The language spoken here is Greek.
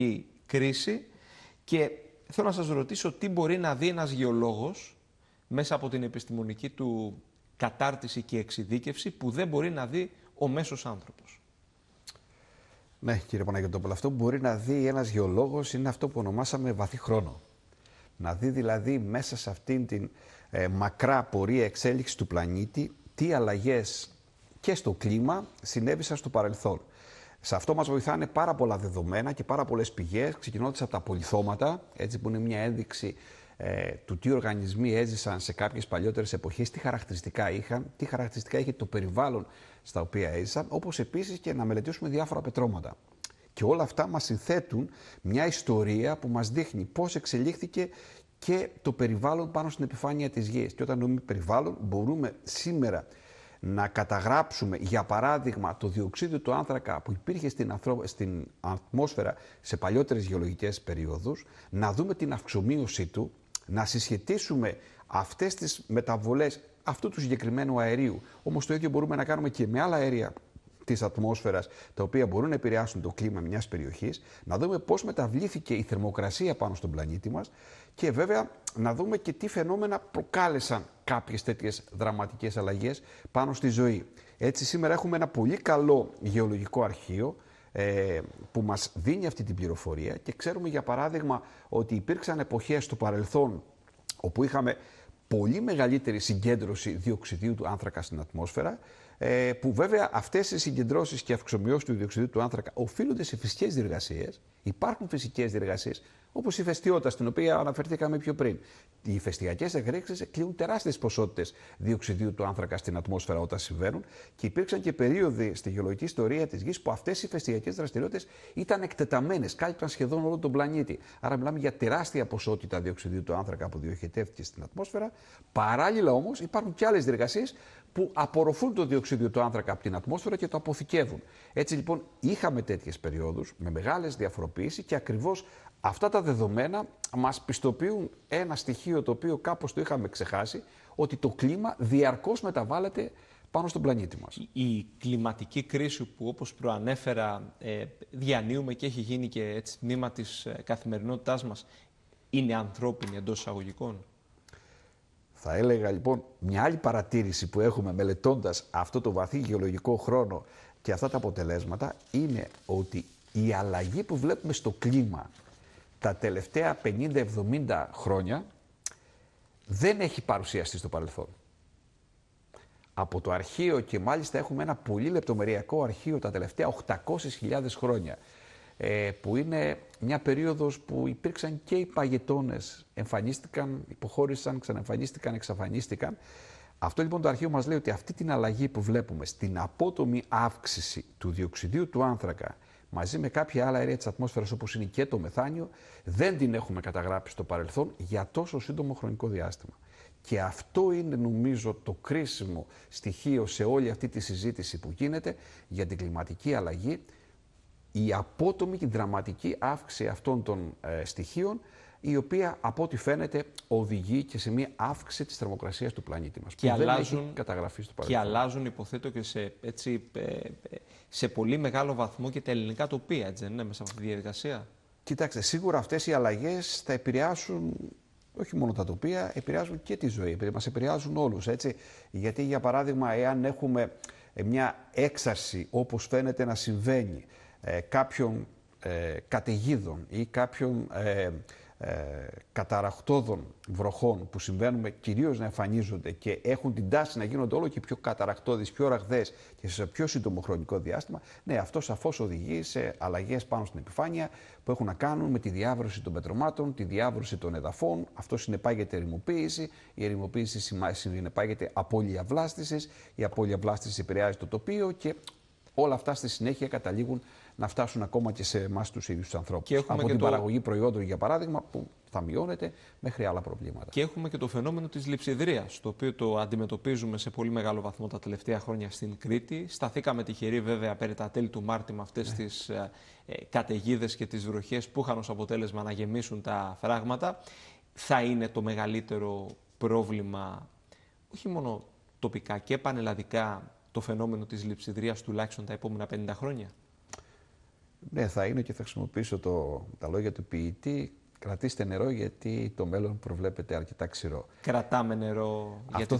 η κρίση και θέλω να σας ρωτήσω τι μπορεί να δει ένας γεωλόγος μέσα από την επιστημονική του κατάρτιση και εξειδίκευση που δεν μπορεί να δει ο μέσος άνθρωπος. Ναι, κύριε Παναγιωτόπουλο, αυτό που μπορεί να δει ένας γεωλόγος είναι αυτό που ονομάσαμε βαθύ χρόνο. Να δει δηλαδή μέσα σε αυτήν την μακρά πορεία εξέλιξη του πλανήτη τι αλλαγές και στο κλίμα συνέβησαν στο παρελθόν. Σε αυτό μας βοηθάνε πάρα πολλά δεδομένα και πάρα πολλές πηγές, ξεκινώντας από τα πολυθώματα, έτσι, που είναι μια ένδειξη του τι οργανισμοί έζησαν σε κάποιες παλιότερες εποχές, τι χαρακτηριστικά είχαν, τι χαρακτηριστικά είχε το περιβάλλον στα οποία έζησαν, όπως επίσης και να μελετήσουμε διάφορα πετρώματα. Και όλα αυτά μας συνθέτουν μια ιστορία που μας δείχνει πώς εξελίχθηκε και το περιβάλλον πάνω στην επιφάνεια της Γης. Και όταν εννοούμε περιβάλλον, μπορούμε σήμερα να καταγράψουμε, για παράδειγμα, το διοξείδιο του άνθρακα που υπήρχε στην ατμόσφαιρα σε παλιότερες γεωλογικές περιόδους, να δούμε την αυξομοίωσή του, να συσχετίσουμε αυτές τις μεταβολές αυτού του συγκεκριμένου αερίου. Όμως το ίδιο μπορούμε να κάνουμε και με άλλα αέρια της ατμόσφαιρας, τα οποία μπορούν να επηρεάσουν το κλίμα μιας περιοχής, να δούμε πώς μεταβλήθηκε η θερμοκρασία πάνω στον πλανήτη μας και βέβαια να δούμε και τι φαινόμενα προκάλεσαν κάποιες τέτοιες δραματικές αλλαγές πάνω στη ζωή. Έτσι σήμερα έχουμε ένα πολύ καλό γεωλογικό αρχείο που μας δίνει αυτή την πληροφορία και ξέρουμε για παράδειγμα ότι υπήρξαν εποχές στο παρελθόν όπου είχαμε πολύ μεγαλύτερη συγκέντρωση διοξιδίου του άνθρακα στην ατμόσφαιρα, που βέβαια αυτές οι συγκεντρώσεις και αυξομοιώσεις του διοξιδίου του άνθρακα οφείλονται σε φυσικές διεργασίες. Υπάρχουν φυσικές διεργασίες, όπως η ηφαιστειότητα, στην οποία αναφερθήκαμε πιο πριν. Οι ηφαιστειακές εκρήξεις κλείνουν τεράστιες ποσότητες διοξιδίου του άνθρακα στην ατμόσφαιρα όταν συμβαίνουν και υπήρξαν και περίοδοι στη γεωλογική ιστορία της Γης που αυτές οι ηφαιστειακές δραστηριότητες ήταν εκτεταμένες, κάλυπταν σχεδόν όλο τον πλανήτη. Άρα μιλάμε για τεράστια ποσότητα διοξιδίου του άνθρακα που διοχετεύτηκε στην ατμόσφαιρα. Παράλληλα όμως υπάρχουν και άλλες διεργασίες που απορροφούν το διοξείδιο του άνθρακα από την ατμόσφαιρα και το αποθηκεύουν. Έτσι λοιπόν είχαμε τέτοιες περιόδους με μεγάλες διαφοροποιήσεις και ακριβώς αυτά τα δεδομένα μας πιστοποιούν ένα στοιχείο το οποίο κάπως το είχαμε ξεχάσει, ότι το κλίμα διαρκώς μεταβάλλεται πάνω στον πλανήτη μας. Η κλιματική κρίση που όπως προανέφερα διανύουμε και έχει γίνει και έτσι τμήμα της καθημερινότητάς μας είναι ανθρώπινη εντός εισαγωγικών. Θα έλεγα λοιπόν μια άλλη παρατήρηση που έχουμε μελετώντας αυτό το βαθύ γεωλογικό χρόνο και αυτά τα αποτελέσματα είναι ότι η αλλαγή που βλέπουμε στο κλίμα τα τελευταία 50-70 χρόνια δεν έχει παρουσιαστεί στο παρελθόν. Από το αρχείο και μάλιστα έχουμε ένα πολύ λεπτομεριακό αρχείο τα τελευταία 800.000 χρόνια που είναι μια περίοδος που υπήρξαν και οι παγετώνες, εμφανίστηκαν, υποχώρησαν, ξαναεμφανίστηκαν, εξαφανίστηκαν. Αυτό λοιπόν το αρχείο μας λέει ότι αυτή την αλλαγή που βλέπουμε στην απότομη αύξηση του διοξιδίου του άνθρακα μαζί με κάποια άλλα αέρια της ατμόσφαιρας όπως είναι και το μεθάνιο, δεν την έχουμε καταγράψει στο παρελθόν για τόσο σύντομο χρονικό διάστημα. Και αυτό είναι νομίζω το κρίσιμο στοιχείο σε όλη αυτή τη συζήτηση που γίνεται για την κλιματική αλλαγή, η απότομη και δραματική αύξηση αυτών των στοιχείων, η οποία από ό,τι φαίνεται οδηγεί και σε μια αύξηση της θερμοκρασίας του πλανήτη μας. Και που αλλάζουν, δεν έχει καταγραφεί στο παρελθόν. Και αλλάζουν υποθέτω και σε πολύ μεγάλο βαθμό και τα ελληνικά τοπία, έτσι δεν είναι, μέσα από αυτή τη διαδικασία. Κοιτάξτε, σίγουρα αυτές οι αλλαγές θα επηρεάσουν όχι μόνο τα τοπία, επηρεάζουν και τη ζωή, μας επηρεάζουν όλους, έτσι. Γιατί για παράδειγμα, εάν έχουμε μια έξαρση όπως φαίνεται να συμβαίνει κάποιων καταιγίδων ή κάποιων καταρακτώδων βροχών που συμβαίνουν κυρίως να εμφανίζονται και έχουν την τάση να γίνονται όλο και πιο καταρακτώδεις, πιο ραγδαίες και σε πιο σύντομο χρονικό διάστημα, ναι, αυτό σαφώς οδηγεί σε αλλαγές πάνω στην επιφάνεια που έχουν να κάνουν με τη διάβρωση των πετρωμάτων, τη διάβρωση των εδαφών. Αυτό συνεπάγεται ερημοποίηση. Η ερημοποίηση συνεπάγεται απώλεια βλάστησης. Η απώλεια βλάστησης επηρεάζει το τοπίο και όλα αυτά στη συνέχεια καταλήγουν να φτάσουν ακόμα και σε εμάς τους ίδιους τους ανθρώπους. Από την παραγωγή προϊόντων, για παράδειγμα, που θα μειώνεται, μέχρι άλλα προβλήματα. Και έχουμε και το φαινόμενο της λειψιδρίας, το οποίο το αντιμετωπίζουμε σε πολύ μεγάλο βαθμό τα τελευταία χρόνια στην Κρήτη. Σταθήκαμε τυχεροί βέβαια περί τα τέλη του Μάρτη με αυτές τις καταιγίδες και τις βροχές που είχαν ως αποτέλεσμα να γεμίσουν τα φράγματα. Θα είναι το μεγαλύτερο πρόβλημα, όχι μόνο τοπικά και πανελλαδικά, το φαινόμενο της λειψιδρίας τουλάχιστον τα επόμενα 50 χρόνια. Ναι, θα είναι και θα χρησιμοποιήσω τα λόγια του ποιητή. Κρατήστε νερό γιατί το μέλλον προβλέπεται αρκετά ξηρό. Κρατάμε νερό γιατί